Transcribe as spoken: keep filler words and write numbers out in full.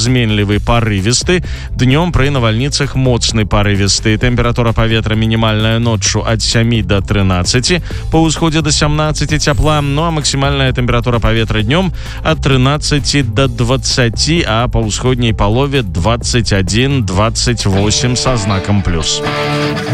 зменлівы парывісты. Днём пры навальніцах моцны парывісты. Тэмпература паветра мінімальная ноччу ад сямі да трынаццаці, па ўсходзе да сямнаццаці цяпла, ну а максімальная тэмпература паветра днём ад трынаццаці да дваццаці, а па ўсходняй палове дваццаць адзін дваццаць восем са знакам плюс.